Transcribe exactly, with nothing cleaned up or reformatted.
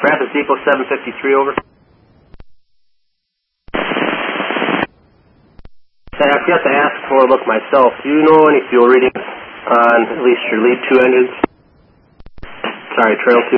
Rapids Depot seven fifty-three, over. Hey, I forgot to ask before I look myself. Do you know any fuel readings on at least your lead two engines? Sorry, trail two.